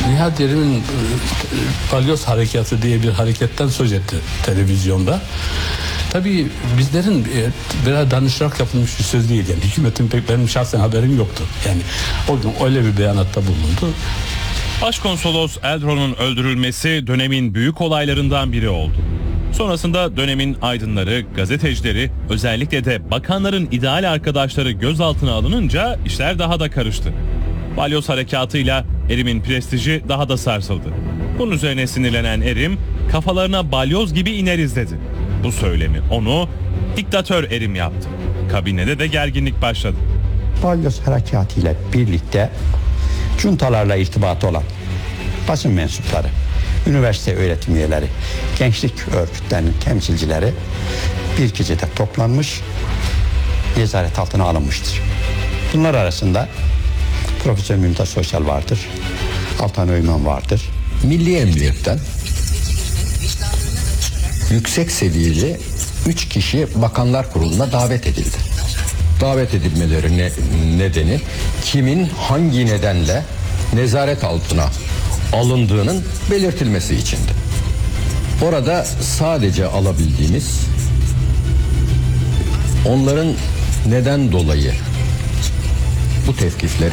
Nihat Erim'in Balyoz Harekatı diye bir hareketten söz etti televizyonda. Tabii bizlerin biraz danışarak yapılmış bir söz değil. Yani hükümetin pek benim şahsen haberim yoktu. Yani o gün öyle bir beyanatta bulundu. Başkonsolos Eldron'un öldürülmesi dönemin büyük olaylarından biri oldu. Sonrasında dönemin aydınları, gazetecileri, özellikle de bakanların ideal arkadaşları gözaltına alınınca işler daha da karıştı. Balyoz harekatıyla Erim'in prestiji daha da sarsıldı. Bunun üzerine sinirlenen Erim, kafalarına balyoz gibi ineriz dedi. Bu söylemi onu diktatör Erim yaptı. Kabinede de gerginlik başladı. Balyoz harekatı ile birlikte cuntalarla irtibatı olan basın mensupları, üniversite öğretim üyeleri, gençlik örgütlerinin temsilcileri bir gecede toplanmış, nezaret altına alınmıştır. Bunlar arasında Profesör Mümtaz Soysal vardır, Altan Öymen vardır. Milli Emniyet'ten yüksek seviyeli 3 kişi Bakanlar Kurulu'na davet edildi. Davet edilmeleri nedeni kimin hangi nedenle nezaret altına alındığının belirtilmesi içindi. Orada sadece alabildiğimiz onların neden dolayı bu tevkifleri